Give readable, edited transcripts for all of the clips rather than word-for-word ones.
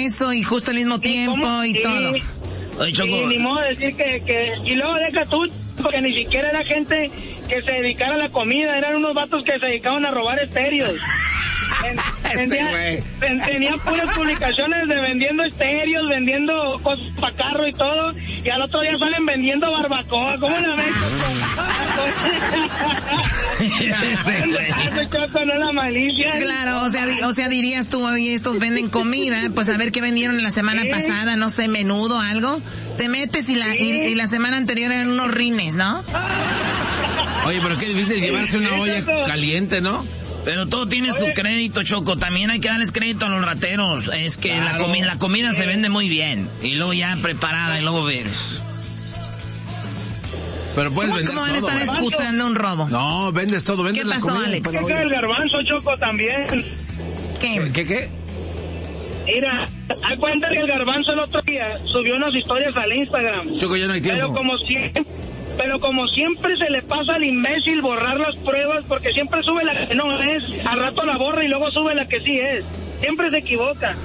eso y justo al mismo tiempo y todo. Oye, Choco. Y ni modo de decir que... Y luego deja tú, porque ni siquiera era gente que se dedicara a la comida, eran unos vatos que se dedicaban a robar estéreos. Tenían puras publicaciones de vendiendo estéreos, vendiendo cosas para carro y todo, y al otro día salen vendiendo barbacoa. ¿Cómo la ves? Choco, no la malicia. Claro, o sea, dirías tú, oye, estos venden comida, pues a ver qué vendieron la semana pasada, no sé, menudo, algo. Te metes y la semana anterior eran unos rines, ¿no? Oye, pero qué difícil llevarse una olla caliente, ¿no? Pero todo tiene su crédito, Choco. También hay que darles crédito a los rateros. Es que claro, la comida se vende muy bien. Y luego ya preparada y luego ves. Pero puedes vender todo. ¿Cómo van a estar excusando un robo? No, vendes todo, vendes la comida. ¿Qué pasó, Alex? El garbanzo, Choco, también. ¿Qué? Mira, hay cuenta que el garbanzo el otro día subió unas historias al Instagram. Choco, ya no hay tiempo. Pero como siempre se le pasa al imbécil borrar las pruebas, porque siempre sube la que no es, al rato la borra y luego sube la que sí es. Siempre se equivoca.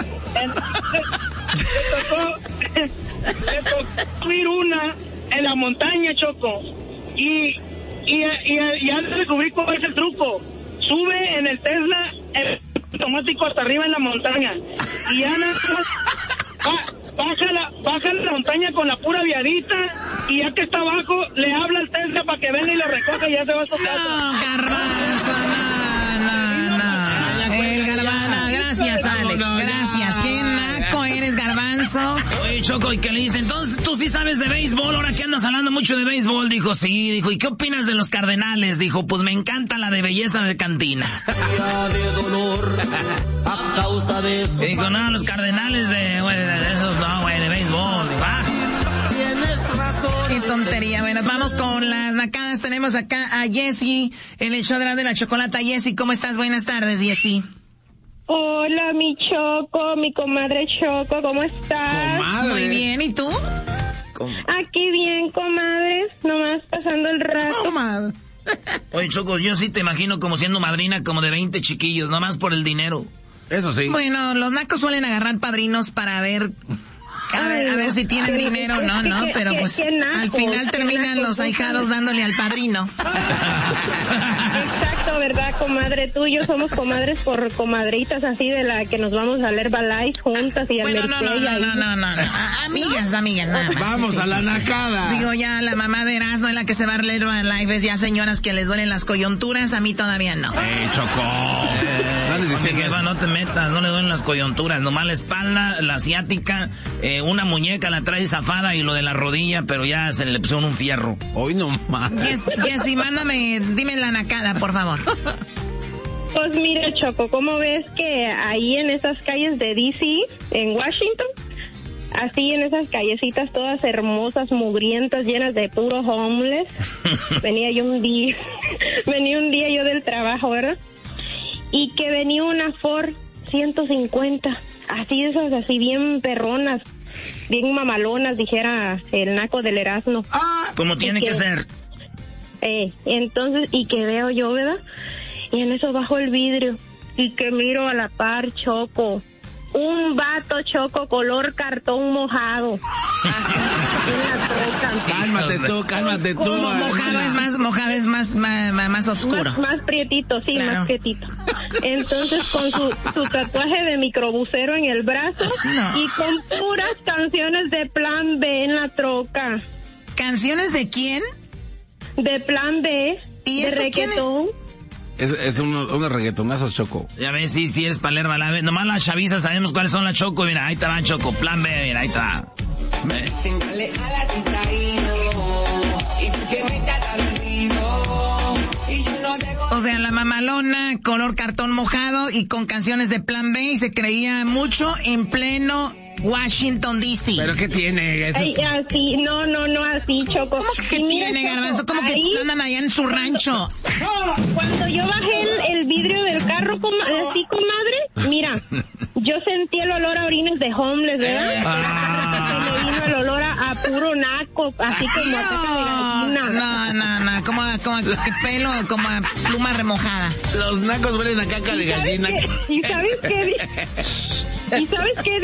Le tocó subir una en la montaña, Choco. Y antes descubrí cuál es el truco. Sube en el Tesla el automático hasta arriba en la montaña. Y ya baja la montaña con la pura viadita, y ya que está abajo, le habla al Tesla para que venga y lo recoja y ya se va a su casa. No, garbanzo, no. El garbanzo, gracias, Alex, gracias. Qué naco eres, garbanzo. Oye, Choco, ¿y qué le dice? Entonces, ¿tú sí sabes de béisbol? Ahora que andas hablando mucho de béisbol. Dijo, sí. Dijo, ¿y qué opinas de los Cardenales? Dijo, pues me encanta la de belleza de cantina. Y dijo, no, los Cardenales de esos no, güey, de béisbol. Dijo, Tienes razón. Qué tontería. Bueno, vamos con las nacadas. Tenemos acá a Jessie en el show de la chocolata. Jessie, ¿cómo estás? Buenas tardes, Jessie. Hola, mi Choco, mi comadre Choco, ¿cómo estás? Comadre. Muy bien, ¿y tú? Aquí bien, comadres, nomás pasando el rato. Comadre. Oye, Choco, yo sí te imagino como siendo madrina como de 20 chiquillos, nomás por el dinero. Eso sí. Bueno, los nacos suelen agarrar padrinos para ver... A ver si tienen dinero o no, pero pues al final terminan los ahijados dándole al padrino. Exacto, ¿verdad, comadre? Tú y yo somos comadres por comadritas así de la que nos vamos a leer Balais juntas y a bueno, no. Amigas, nada más. Vamos a la nacada. Digo, ya la mamá de Erasmo es la que se va a leer Balais, ya señoras que les duelen las coyunturas, a mí todavía no. Choco. No te metas, no le duelen las coyunturas, nomás la espalda, la asiática, una muñeca la trae zafada y lo de la rodilla, pero ya se le pusieron un fierro. Hoy no más. Jessy, dime la nacada, por favor. Pues mira, Choco, ¿cómo ves que ahí en esas calles de D.C., en Washington, así en esas callecitas todas hermosas, mugrientas, llenas de puro homeless, venía un día yo del trabajo, ¿verdad? Y que venía una Ford 150, así de esas, así bien perronas, bien mamalonas, dijera el naco del Erasmo. Como tiene que ser. Entonces, y que veo yo, ¿verdad? Y en eso bajo el vidrio y que miro a la par, Choco, un vato, Choco, color cartón mojado. Cálmate tú. Mojado es más oscuro. Más prietito, sí, claro. Más prietito. Entonces con su tatuaje de microbusero en el brazo y con puras canciones de Plan B en la troca. ¿Canciones de quién? De Plan B, ¿y de reggaetón. Es unos reggaetonazos, Choco. Ya ves, sí eres Palerma. Nomás las chavizas sabemos cuáles son las Choco. Mira, ahí te va, Choco. Plan B, mira, ahí te va. O sea, la mamalona, color cartón mojado y con canciones de Plan B, y se creía mucho en pleno Washington, D.C. ¿Pero qué tiene? Ay, así, no, así, Choco. ¿Cómo que tiene, Choco, garbanzo? ¿Cómo que andan allá en su rancho? Cuando yo bajé el vidrio del carro, así, comadre, mira, yo sentí el olor a orines de homeless, ¿verdad? Se me vino el olor a puro naco, así como a caca de gallina. No, como que pelo, como a pluma remojada. Los nacos huelen a caca de gallina. ¿Y sabes qué?